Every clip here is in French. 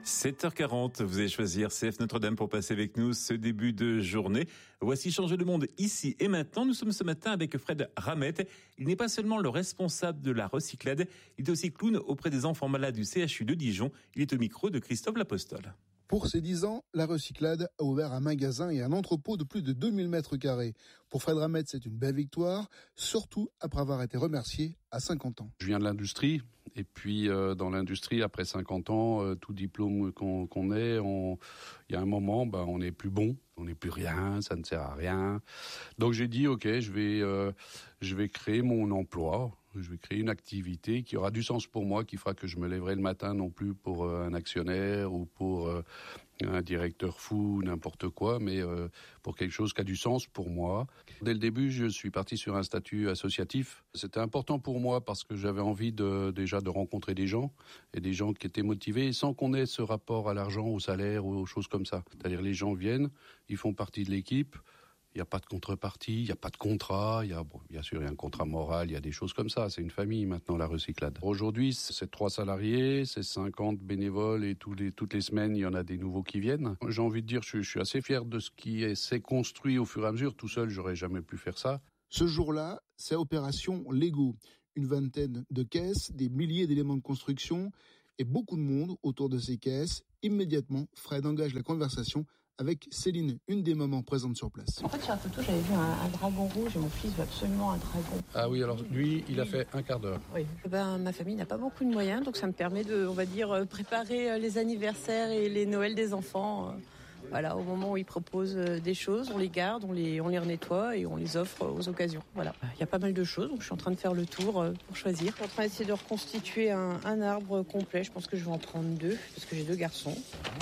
7h40, vous allez choisir RCF Notre-Dame pour passer avec nous ce début de journée. Voici Changer le monde ici et maintenant. Nous sommes ce matin avec Fred Ramet. Il n'est pas seulement le responsable de la recyclade, il est aussi clown auprès des enfants malades du CHU de Dijon. Il est au micro de Christophe L'Apostole. Pour ses 10 ans, la recyclade a ouvert un magasin et un entrepôt de plus de 2000 mètres carrés. Pour Fred Ramet, c'est une belle victoire, surtout après avoir été remercié à 50 ans. Je viens de l'industrie, et puis dans l'industrie, après 50 ans, tout diplôme qu'on ait, il y a un moment, on n'est plus bon, on n'est plus rien, ça ne sert à rien. Donc j'ai dit, ok, je vais créer mon emploi. Je vais créer une activité qui aura du sens pour moi, qui fera que je me lèverai le matin non plus pour un actionnaire ou pour un directeur fou, n'importe quoi, mais pour quelque chose qui a du sens pour moi. Dès le début, je suis parti sur un statut associatif. C'était important pour moi parce que j'avais envie déjà de rencontrer des gens et des gens qui étaient motivés sans qu'on ait ce rapport à l'argent, au salaire ou aux choses comme ça. C'est-à-dire les gens viennent, ils font partie de l'équipe. Il n'y a pas de contrepartie, il n'y a pas de contrat, bien sûr il y a un contrat moral, il y a des choses comme ça, c'est une famille maintenant la recyclade. Aujourd'hui c'est 3 salariés, c'est 50 bénévoles et toutes les semaines il y en a des nouveaux qui viennent. J'ai envie de dire je suis assez fier de ce qui s'est construit au fur et à mesure, tout seul j'aurais jamais pu faire ça. Ce jour-là, c'est opération Lego, une vingtaine de caisses, des milliers d'éléments de construction et beaucoup de monde autour de ces caisses. Immédiatement, Fred engage la conversation avec Céline, une des mamans présentes sur place. En fait, sur la photo, j'avais vu un dragon rouge et mon fils veut absolument un dragon. Ah oui, alors lui, il a fait un quart d'heure. Oui. Ma famille n'a pas beaucoup de moyens, donc ça me permet de, préparer les anniversaires et les Noëls des enfants. Voilà, au moment où ils proposent des choses, on les garde, on les renettoie et on les offre aux occasions. Voilà. Il y a pas mal de choses, donc je suis en train de faire le tour pour choisir. Je suis en train d'essayer de reconstituer un arbre complet. Je pense que je vais en prendre 2, parce que j'ai 2 garçons.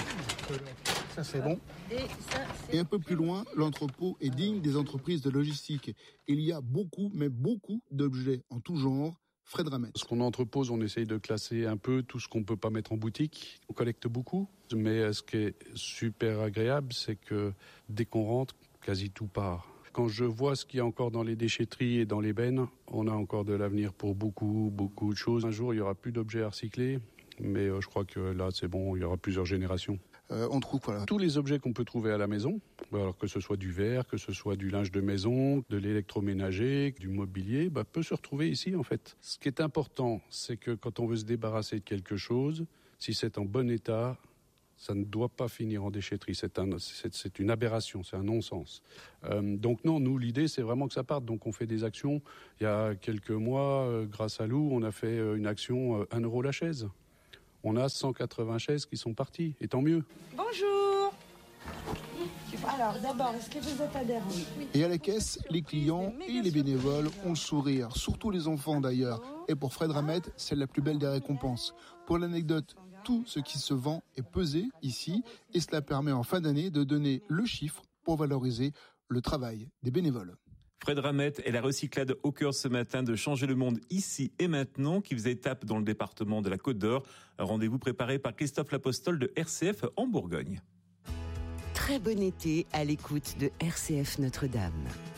Ça c'est bon. Et un peu plus loin, l'entrepôt est digne des entreprises de logistique. Il y a beaucoup d'objets en tout genre. Fred Ramet. Ce qu'on entrepose, on essaye de classer un peu tout ce qu'on peut pas mettre en boutique. On collecte beaucoup, mais ce qui est super agréable, c'est que dès qu'on rentre, quasi tout part. Quand je vois ce qu'il y a encore dans les déchetteries et dans les bennes, on a encore de l'avenir pour beaucoup de choses. Un jour, il y aura plus d'objets à recycler, mais je crois que là, c'est bon, il y aura plusieurs générations. On trouve tous les objets qu'on peut trouver à la maison, alors que ce soit du verre, que ce soit du linge de maison, de l'électroménager, du mobilier, peut se retrouver ici en fait. Ce qui est important, c'est que quand on veut se débarrasser de quelque chose, si c'est en bon état, ça ne doit pas finir en déchetterie. C'est une aberration, c'est un non-sens. Donc non, nous l'idée c'est vraiment que ça parte. Donc on fait des actions. Il y a quelques mois, grâce à Lou, on a fait une action 1 € la chaise. On a 180 chaises qui sont parties, et tant mieux. Bonjour. Alors d'abord, est-ce que vous êtes adhérent ? Et à la caisse, les clients et les bénévoles ont le sourire, surtout les enfants d'ailleurs. Et pour Fred Ramet, c'est la plus belle des récompenses. Pour l'anecdote, tout ce qui se vend est pesé ici, et cela permet en fin d'année de donner le chiffre pour valoriser le travail des bénévoles. Fred Ramet et la recyclade au cœur ce matin de Changer le monde ici et maintenant qui faisait étape dans le département de la Côte d'Or. Un rendez-vous préparé par Christophe L'Apostole de RCF en Bourgogne. Très bon été à l'écoute de RCF Notre-Dame.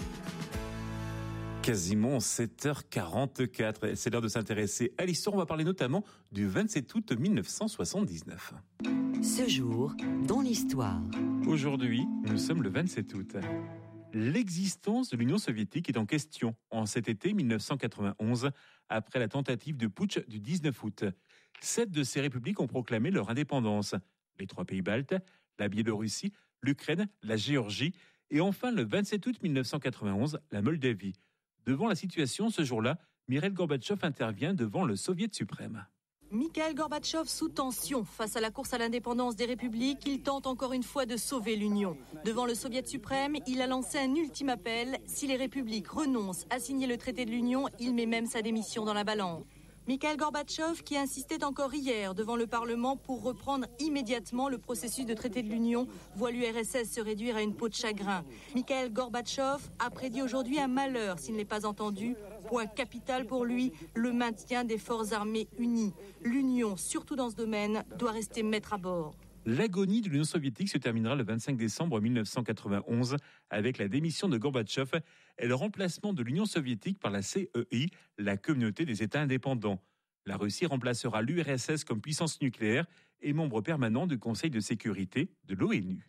Quasiment 7h44. C'est l'heure de s'intéresser à l'histoire. On va parler notamment du 27 août 1979. Ce jour, dans l'histoire. Aujourd'hui, nous sommes le 27 août. L'existence de l'Union soviétique est en question en cet été 1991, après la tentative de putsch du 19 août. 7 de ces républiques ont proclamé leur indépendance. Les 3 pays baltes, la Biélorussie, l'Ukraine, la Géorgie et enfin le 27 août 1991, la Moldavie. Devant la situation, ce jour-là, Mikhaïl Gorbatchev intervient devant le Soviet suprême. Mikhaïl Gorbatchev sous tension. Face à la course à l'indépendance des républiques, il tente encore une fois de sauver l'Union. Devant le Soviet suprême, il a lancé un ultime appel. Si les républiques renoncent à signer le traité de l'Union, il met même sa démission dans la balance. Mikhaïl Gorbatchev qui insistait encore hier devant le Parlement pour reprendre immédiatement le processus de traité de l'Union voit l'URSS se réduire à une peau de chagrin. Mikhaïl Gorbatchev a prédit aujourd'hui un malheur s'il n'est pas entendu. Point capital pour lui, le maintien des forces armées unies. L'Union, surtout dans ce domaine, doit rester maître à bord. L'agonie de l'Union soviétique se terminera le 25 décembre 1991 avec la démission de Gorbatchev et le remplacement de l'Union soviétique par la CEI, la Communauté des États indépendants. La Russie remplacera l'URSS comme puissance nucléaire et membre permanent du Conseil de sécurité de l'ONU.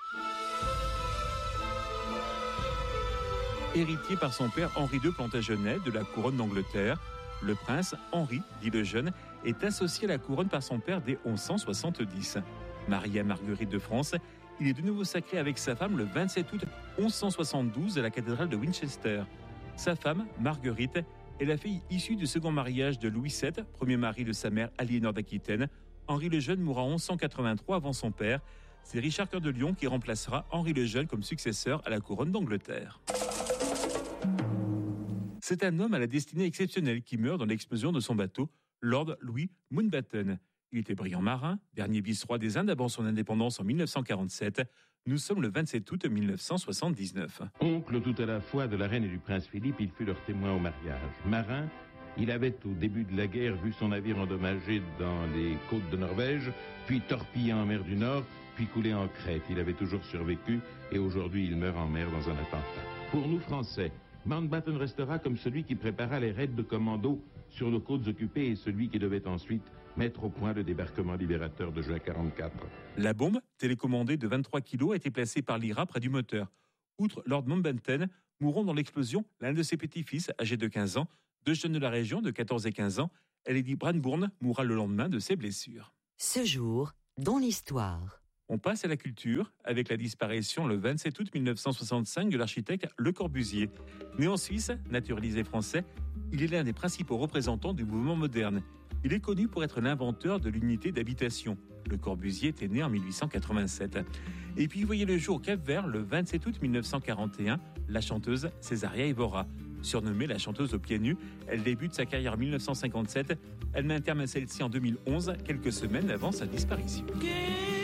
Héritier par son père Henri II Plantagenet de la couronne d'Angleterre, le prince Henri, dit le Jeune, est associé à la couronne par son père dès 1170. Marié à Marguerite de France, il est de nouveau sacré avec sa femme le 27 août 1172 à la cathédrale de Winchester. Sa femme, Marguerite, est la fille issue du second mariage de Louis VII, premier mari de sa mère Aliénor d'Aquitaine. Henri le Jeune mourra en 1183 avant son père. C'est Richard Cœur de Lion qui remplacera Henri le Jeune comme successeur à la couronne d'Angleterre. C'est un homme à la destinée exceptionnelle qui meurt dans l'explosion de son bateau, Lord Louis Mountbatten. Il était brillant marin, dernier vice-roi des Indes avant son indépendance en 1947. Nous sommes le 27 août 1979. Oncle tout à la fois de la reine et du prince Philippe, il fut leur témoin au mariage. Marin, il avait au début de la guerre vu son navire endommagé dans les côtes de Norvège, puis torpillé en mer du Nord, puis coulé en Crète. Il avait toujours survécu et aujourd'hui il meurt en mer dans un attentat. Pour nous Français, Mountbatten restera comme celui qui prépara les raids de commando sur nos côtes occupées et celui qui devait ensuite mettre au point le débarquement libérateur de juin 1944. La bombe, télécommandée de 23 kg, a été placée par l'IRA près du moteur. Outre Lord Mountbatten, mourront dans l'explosion l'un de ses petits-fils, âgé de 15 ans, deux jeunes de la région de 14 et 15 ans. Lady Branbourne mourra le lendemain de ses blessures. Ce jour, dans l'histoire. On passe à la culture avec la disparition le 27 août 1965 de l'architecte Le Corbusier. Né en Suisse, naturalisé français, il est l'un des principaux représentants du mouvement moderne. Il est connu pour être l'inventeur de l'unité d'habitation. Le Corbusier était né en 1887. Et puis, voyez le jour au Cap-Vert le 27 août 1941, la chanteuse Césaria Évora. Surnommée la chanteuse aux pieds nus, elle débute sa carrière en 1957. Elle met un terme à celle-ci en 2011, quelques semaines avant sa disparition.